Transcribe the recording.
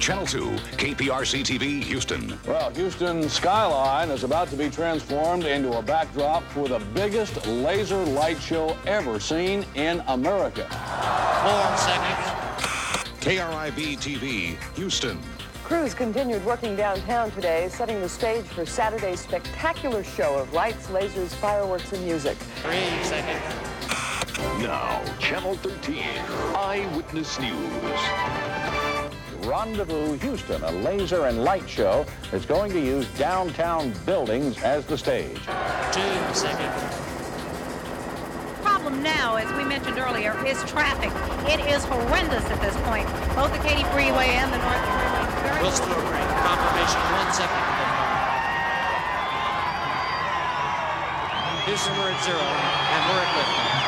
Channel 2, KPRC TV, Houston. Well, Houston's skyline is about to be transformed into a backdrop for the biggest laser light show ever seen in America. 4 seconds. KRIB TV, Houston. Crews continued working downtown today, setting the stage for Saturday's spectacular show of lights, lasers, fireworks, and music. 3 seconds. Now, Channel 13, Eyewitness News. Rendezvous Houston, a laser and light show that's going to use downtown buildings as the stage. 2 seconds. Problem now, as we mentioned earlier, is traffic. It is horrendous at this point. Both the Katy Freeway and the North Freeway. Will still bring confirmation 1 second. Houston, we're at 0, and we're at liftoff.